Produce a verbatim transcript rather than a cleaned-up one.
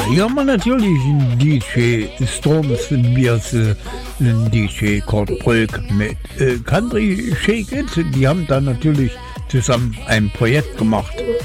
hier haben wir natürlich einen D J Storms Bierse, einen D J Kurt Brück mit äh, Country Shake It. Die haben da natürlich zusammen ein Projekt gemacht.